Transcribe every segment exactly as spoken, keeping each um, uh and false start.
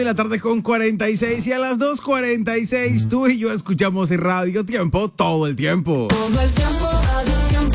De la tarde con cuarenta y seis y a las dos cuarenta y seis tú y yo escuchamos Radio Tiempo todo el tiempo. Todo el tiempo, Radio Tiempo.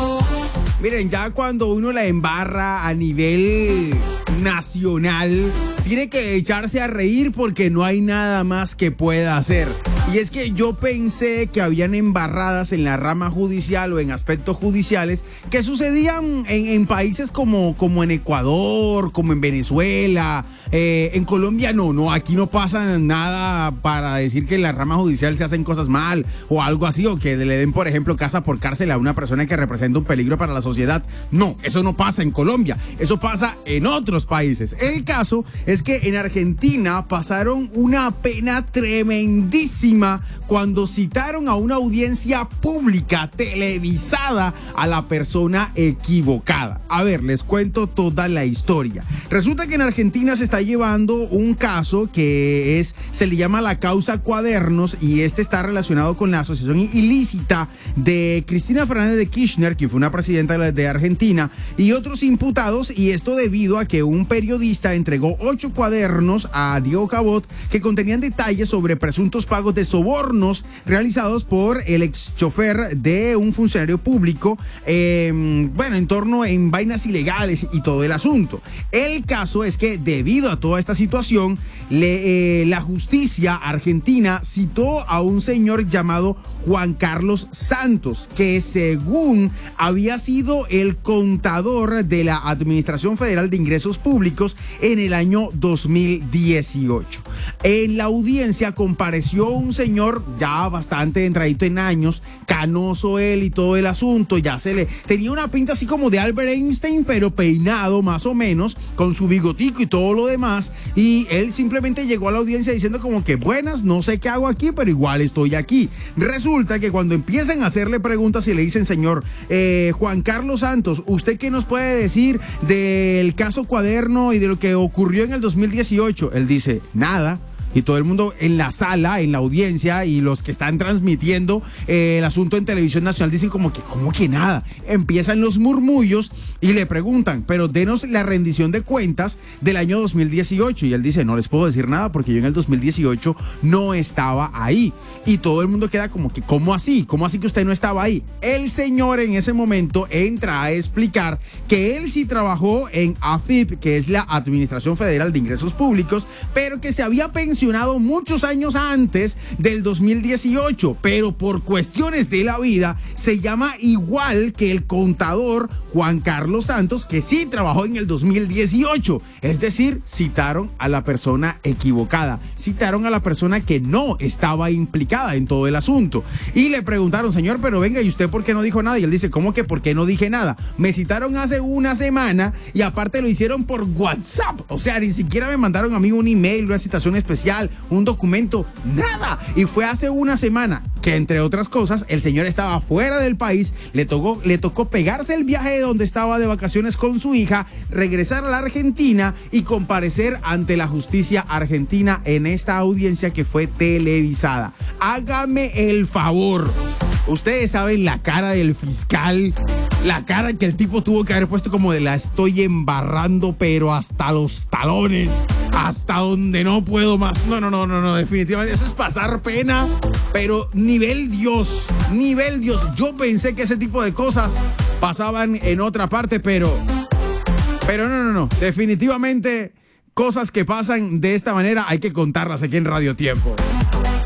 Miren, ya cuando uno la embarra a nivel nacional, tiene que echarse a reír porque no hay nada más que pueda hacer. Y es que yo pensé que habían embarradas en la rama judicial o en aspectos judiciales que sucedían en, en países como, como en Ecuador, como en Venezuela. Eh, en Colombia no, no, aquí no pasa nada para decir que en la rama judicial se hacen cosas mal o algo así, o que le den, por ejemplo, casa por cárcel a una persona que representa un peligro para la sociedad. No, eso no pasa en Colombia, eso pasa en otros países. El caso es que en Argentina pasaron una pena tremendísima cuando citaron a una audiencia pública televisada a la persona equivocada. A ver, les cuento toda la historia. Resulta que en Argentina se está llevando un caso que es, se le llama la causa Cuadernos, y este está relacionado con la asociación ilícita de Cristina Fernández de Kirchner, que fue una presidenta de Argentina, y otros imputados, y esto debido a que un periodista entregó ocho cuadernos a Diego Cabot que contenían detalles sobre presuntos pagos de sobornos realizados por el ex chofer de un funcionario público, eh, bueno, en torno en vainas ilegales y todo el asunto. El caso es que debido a toda esta situación, le, eh, la justicia argentina citó a un señor llamado Juan Carlos Santos, que según había sido el contador de la Administración Federal de Ingresos Públicos en el año dos mil dieciocho. En la audiencia compareció un señor ya bastante entradito en años, canoso él y todo el asunto, ya se le tenía una pinta así como de Albert Einstein, pero peinado más o menos, con su bigotico y todo lo demás, y él simplemente llegó a la audiencia diciendo como que buenas, no sé qué hago aquí, pero igual estoy aquí. Resulta que cuando empiezan a hacerle preguntas y le dicen, señor eh, Juan Carlos Santos, ¿usted qué nos puede decir del caso Cuaderno y de lo que ocurrió en el dos mil dieciocho? Él dice, nada. Y todo el mundo en la sala, en la audiencia, y los que están transmitiendo eh, el asunto en televisión nacional dicen como que, ¿cómo que nada? Empiezan los murmullos y le preguntan, pero denos la rendición de cuentas del año dos mil dieciocho. Y él dice, no les puedo decir nada porque yo en el dos mil dieciocho no estaba ahí. Y todo el mundo queda como que, ¿cómo así? ¿Cómo así que usted no estaba ahí? El señor en ese momento entra a explicar que él sí trabajó en A F I P, que es la Administración Federal de Ingresos Públicos, pero que se había pensado muchos años antes del dos mil dieciocho, pero por cuestiones de la vida se llama igual que el contador Juan Carlos Santos, que sí trabajó en el dos mil dieciocho. Es decir, citaron a la persona equivocada, citaron a la persona que no estaba implicada en todo el asunto. Y le preguntaron, señor, pero venga, ¿y usted por qué no dijo nada? Y él dice, ¿cómo que por qué no dije nada? Me citaron hace una semana y aparte lo hicieron por WhatsApp. O sea, ni siquiera me mandaron a mí un email, una citación especial, un documento, nada. Y fue hace una semana que, entre otras cosas, el señor estaba fuera del país, le tocó, le tocó pegarse el viaje de donde estaba de vacaciones con su hija, regresar a la Argentina y comparecer ante la justicia argentina en esta audiencia que fue televisada. Hágame el favor. Ustedes saben la cara del fiscal, la cara que el tipo tuvo que haber puesto como de la estoy embarrando, pero hasta los talones, hasta donde no puedo más. No, no, no, no, no, definitivamente eso es pasar pena, pero nivel Dios, nivel Dios. Yo pensé que ese tipo de cosas pasaban en otra parte, pero, pero no, no, no, definitivamente cosas que pasan de esta manera hay que contarlas aquí en Radio Tiempo.